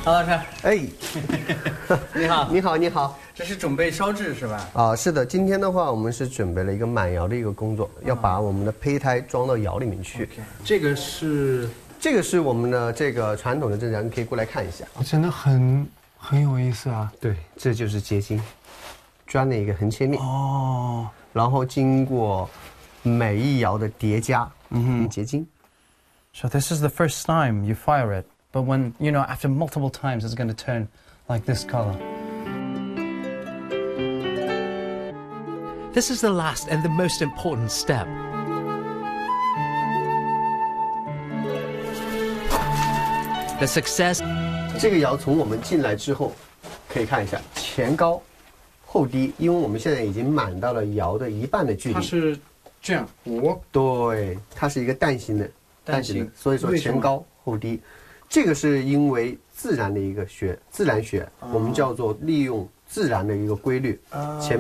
曹老师， 哎， 你好， 你好，你好。 这是准备烧制是吧？ 啊，是的，今天的话，我们是准备了一个满窑的一个工作，要把我们的胚胎装到窑里面去。 这个是我们的这个传统的正甲，你可以过来看一下。 真的很有意思啊。 对，这就是结晶，砖的一个横切面。 哦， 然后经过每一窑的叠加，结晶。 So this is the first time you fire it, but when, you know, after multiple times it's going to turn like this color. This is the last and the most important step. The success. 这个窑从我们进来之后，可以看一下前高后低，因为我们现在已经满到了窑的一半的距离。 它是这样对，它是一个蛋形的，所以说前高后低。这个是因为自然的一个自然学，我们叫做利用自然的一个规律，前